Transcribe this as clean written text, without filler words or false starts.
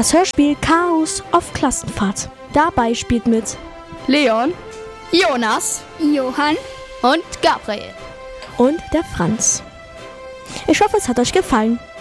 Das Hörspiel Chaos auf Klassenfahrt. Dabei spielt mit Leon, Jonas, Johann und Gabriel. Und der Franz. Ich hoffe, es hat euch gefallen.